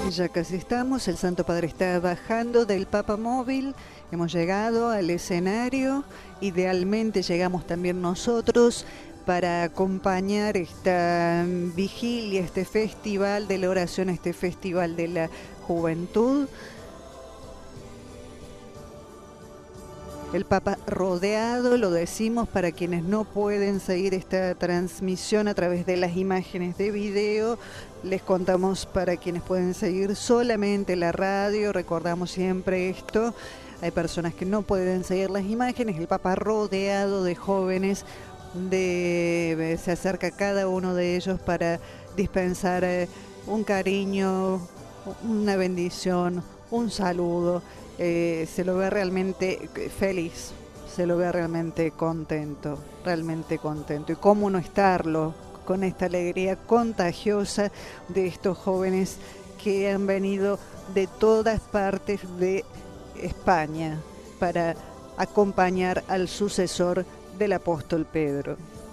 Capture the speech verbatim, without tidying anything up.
Y ya casi estamos, el Santo Padre está bajando del Papamóvil, hemos llegado al escenario, idealmente llegamos también nosotros para acompañar esta vigilia, este festival de la oración, este festival de la juventud. El Papa rodeado, lo decimos para quienes no pueden seguir esta transmisión a través de las imágenes de video. Les contamos para quienes pueden seguir solamente la radio, recordamos siempre esto. Hay personas que no pueden seguir las imágenes, el Papa rodeado de jóvenes, de, se acerca a cada uno de ellos para dispensar un cariño, una bendición, un saludo. Eh, se lo ve realmente feliz, se lo ve realmente contento, realmente contento. Y cómo no estarlo con esta alegría contagiosa de estos jóvenes que han venido de todas partes de España para acompañar al sucesor del apóstol Pedro.